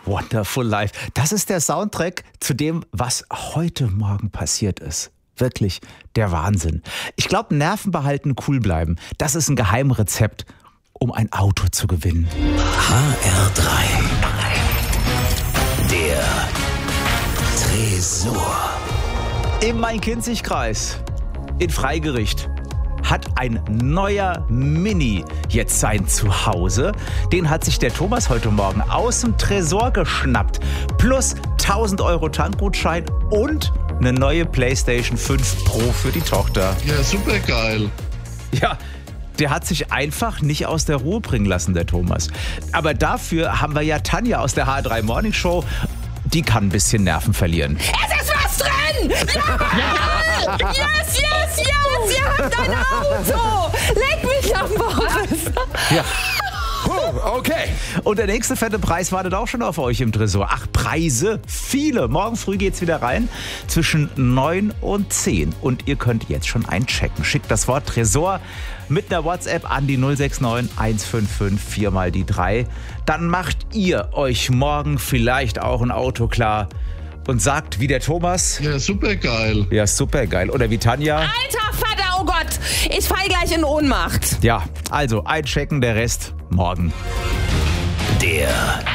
Wonderful Life. Das ist der Soundtrack zu dem, was heute Morgen passiert ist. Wirklich der Wahnsinn. Ich glaube, Nerven behalten, cool bleiben. Das ist ein Geheimrezept, um ein Auto zu gewinnen. HR3. Der Tresor. Im Main-Kinzig-Kreis, in Freigericht, hat ein neuer Mini jetzt sein Zuhause. Den hat sich der Thomas heute Morgen aus dem Tresor geschnappt. Plus 1.000 € Tankgutschein und eine neue PlayStation 5 Pro für die Tochter. Ja, super geil. Ja, der hat sich einfach nicht aus der Ruhe bringen lassen, der Thomas. Aber dafür haben wir ja Tanja aus der HR3 Morning Show. Die kann ein bisschen Nerven verlieren. Es ist was drin! Ja! Yes! Ihr habt ein Auto! Leck mich am Boris! Ja. Okay. Und der nächste fette Preis wartet auch schon auf euch im Tresor. Ach, Preise, viele. Morgen früh geht's wieder rein zwischen 9 und 10. Und ihr könnt jetzt schon einchecken. Schickt das Wort Tresor mit einer WhatsApp an die 069 155 4 mal die 3. Dann macht ihr euch morgen vielleicht auch ein Auto klar und sagt wie der Thomas. Ja, super geil. Ja, super geil. Oder wie Tanja. Alter Vater, oh Gott! Ich fall gleich in Ohnmacht. Ja, also einchecken, der Rest morgen. Der